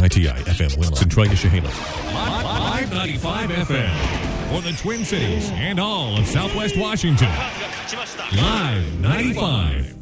WITI FM Winlow, Centralia, Chehalis. Live 95 FM for the Twin Cities and all of Southwest Washington. Live 95.